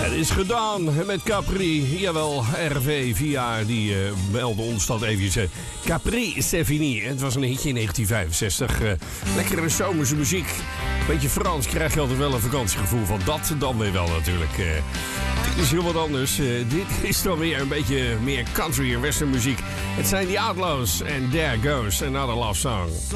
Het is gedaan met Capri. Jawel, RV via die meldde ons dat eventjes. Capri, c'est fini. Het was een hitje in 1965. Lekkere zomerse muziek. Beetje Frans krijg je altijd wel een vakantiegevoel van. Dat dan weer wel natuurlijk. Dit is heel wat anders. Dit is dan weer een beetje meer country en western muziek. Het zijn die Outlaws. And there goes another love song.